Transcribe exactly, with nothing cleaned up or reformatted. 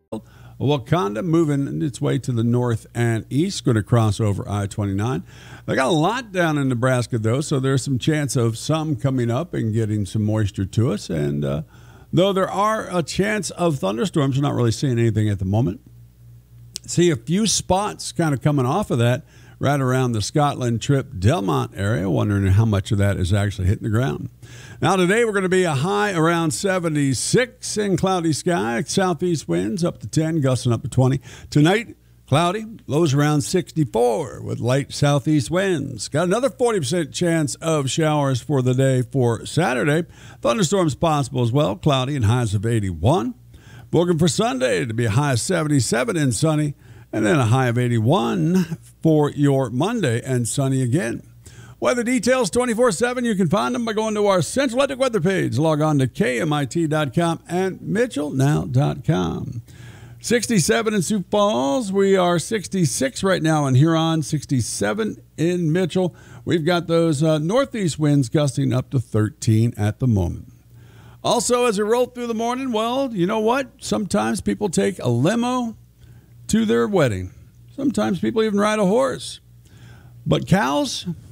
Wakanda moving its way to the north and east, going to cross over I twenty-nine. They got a lot down in Nebraska, though, so there's some chance of some coming up and getting some moisture to us. And uh, though there are a chance of thunderstorms, we're not really seeing anything at the moment. See a few spots kind of coming off of that right around the Scotland Trip Delmont area, wondering how much of that is actually hitting the ground. Now today we're going to be a high around seventy-six in cloudy sky, southeast winds up to ten, gusting up to twenty. Tonight, cloudy, lows around sixty-four with light southeast winds. Got another forty percent chance of showers for the day for Saturday. Thunderstorms possible as well, cloudy and highs of eighty-one. Looking for Sunday to be a high of seventy-seven and sunny, and then a high of eighty-one for your Monday and sunny again. Weather details twenty-four seven. You can find them by going to our Central Electric weather page. Log on to K M I T dot com and Mitchell Now dot com. sixty-seven in Sioux Falls. We are sixty-six right now in Huron, sixty-seven in Mitchell. We've got those uh, northeast winds gusting up to thirteen at the moment. Also, as we roll through the morning, well, you know what? Sometimes people take a limo to their wedding. Sometimes people even ride a horse. But cows,